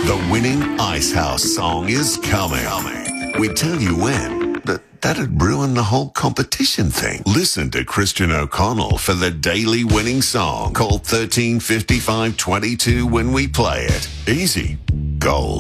The winning Icehouse song is coming. We'd tell you when, but that'd ruin the whole competition thing. Listen to Christian O'Connell for the daily winning song. Call 135522 when we play it. Easy. Gold.